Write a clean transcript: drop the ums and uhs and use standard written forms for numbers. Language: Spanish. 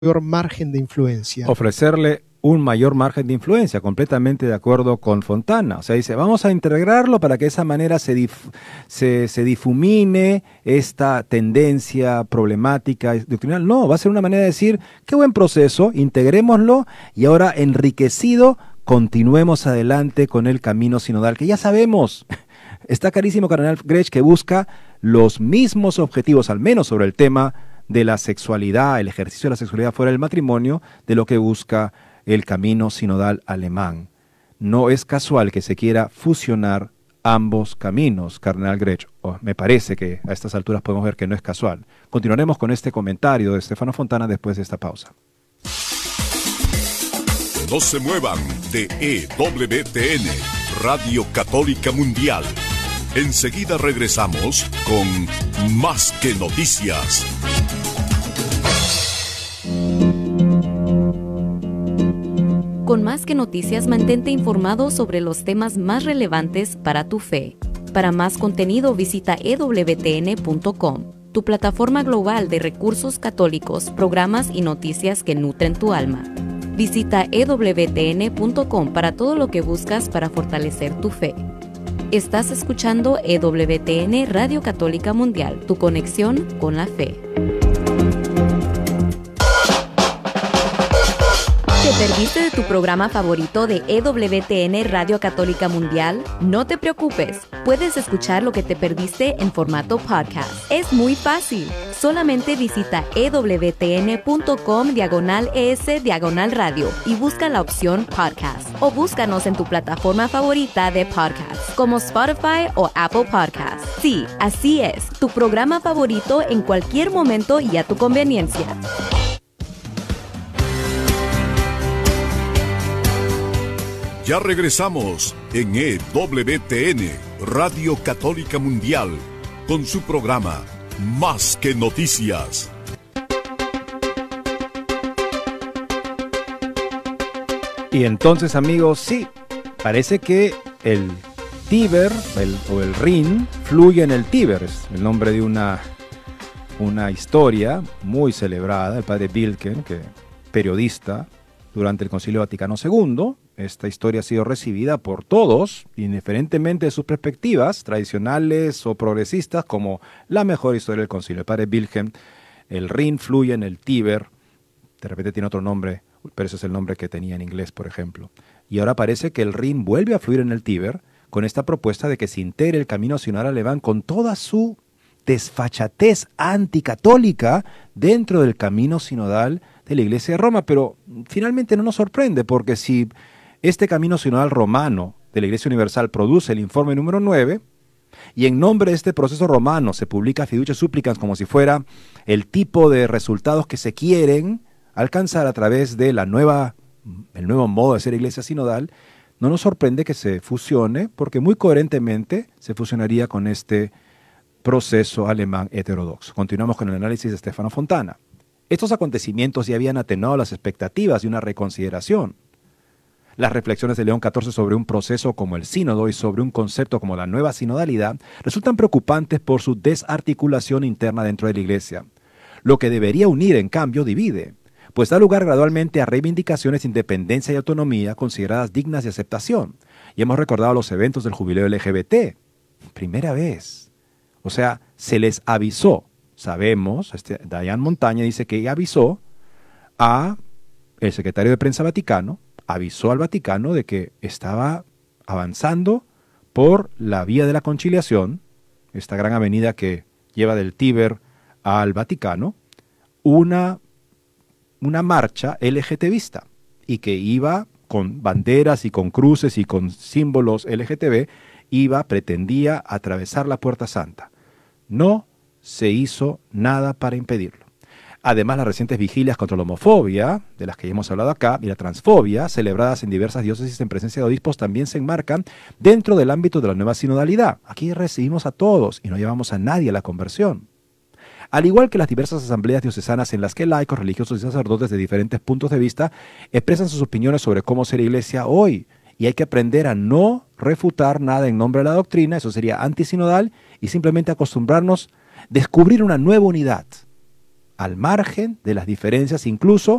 mayor margen de influencia. Ofrecerle un mayor margen de influencia, completamente de acuerdo con Fontana. O sea, dice, vamos a integrarlo para que de esa manera se difumine esta tendencia problemática doctrinal. No, va a ser una manera de decir, qué buen proceso, integrémoslo y ahora enriquecido, continuemos adelante con el camino sinodal, que ya sabemos, está clarísimo, cardenal Grech, que busca los mismos objetivos, al menos sobre el tema de la sexualidad, el ejercicio de la sexualidad fuera del matrimonio, de lo que busca el camino sinodal alemán. No es casual que se quiera fusionar ambos caminos, cardenal Grech. Me parece que a estas alturas podemos ver que no es casual. Continuaremos con este comentario de Stefano Fontana después de esta pausa. No se muevan de EWTN, Radio Católica Mundial. Enseguida regresamos con Más que Noticias. Con Más que Noticias, mantente informado sobre los temas más relevantes para tu fe. Para más contenido, visita ewtn.com, tu plataforma global de recursos católicos, programas y noticias que nutren tu alma. Visita ewtn.com para todo lo que buscas para fortalecer tu fe. Estás escuchando EWTN Radio Católica Mundial, tu conexión con la fe. ¿Te perdiste de tu programa favorito de EWTN Radio Católica Mundial? No te preocupes, puedes escuchar lo que te perdiste en formato podcast. Es muy fácil, solamente visita ewtn.com/es/radio y busca la opción podcast. O búscanos en tu plataforma favorita de podcast, como Spotify o Apple Podcasts. Sí, así es, tu programa favorito en cualquier momento y a tu conveniencia. Ya regresamos en EWTN, Radio Católica Mundial, con su programa Más que Noticias. Y entonces, amigos, sí, parece que el Tíber, o el Rin, fluye en el Tíber. Es el nombre de una historia muy celebrada, el padre Bilken, que periodista durante el Concilio Vaticano II. Esta historia ha sido recibida por todos, indiferentemente de sus perspectivas, tradicionales o progresistas, como la mejor historia del concilio. El padre Wilhelm, el Rin fluye en el Tíber, de repente tiene otro nombre, pero ese es el nombre que tenía en inglés, por ejemplo. Y ahora parece que el Rin vuelve a fluir en el Tíber con esta propuesta de que se integre el camino sinodal alemán con toda su desfachatez anticatólica dentro del camino sinodal de la Iglesia de Roma. Pero finalmente no nos sorprende, porque si este camino sinodal romano de la Iglesia Universal produce el informe número 9, y en nombre de este proceso romano se publica Fiducia Supplicans como si fuera el tipo de resultados que se quieren alcanzar a través de el nuevo modo de ser Iglesia sinodal, no nos sorprende que se fusione, porque muy coherentemente se fusionaría con este proceso alemán heterodoxo. Continuamos con el análisis de Stefano Fontana. Estos acontecimientos ya habían atenuado las expectativas de una reconsideración. Las reflexiones de León XIV sobre un proceso como el sínodo y sobre un concepto como la nueva sinodalidad resultan preocupantes por su desarticulación interna dentro de la Iglesia. Lo que debería unir, en cambio, divide, pues da lugar gradualmente a reivindicaciones de independencia y autonomía consideradas dignas de aceptación. Y hemos recordado los eventos del jubileo LGBT. Primera vez. O sea, se les avisó. Sabemos, Diane Montaña dice que ella avisó a el secretario de Prensa Vaticano, avisó al Vaticano de que estaba avanzando por la vía de la conciliación, esta gran avenida que lleva del Tíber al Vaticano, una marcha LGTBista, y que iba con banderas y con cruces y con símbolos LGTB, pretendía atravesar la Puerta Santa. No se hizo nada para impedirlo. Además, las recientes vigilias contra la homofobia, de las que ya hemos hablado acá, y la transfobia, celebradas en diversas diócesis en presencia de obispos, también se enmarcan dentro del ámbito de la nueva sinodalidad. Aquí recibimos a todos y no llevamos a nadie a la conversión. Al igual que las diversas asambleas diocesanas en las que laicos, religiosos y sacerdotes de diferentes puntos de vista expresan sus opiniones sobre cómo ser iglesia hoy. Y hay que aprender a no refutar nada en nombre de la doctrina, eso sería antisinodal, y simplemente acostumbrarnos a descubrir una nueva unidad al margen de las diferencias incluso